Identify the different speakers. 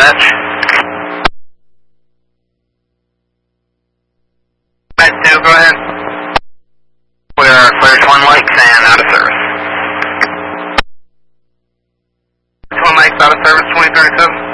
Speaker 1: dispatch. Met 2, go ahead. We're clear to 1 Lakes and out of service. 1 Lakes out of service, 2037.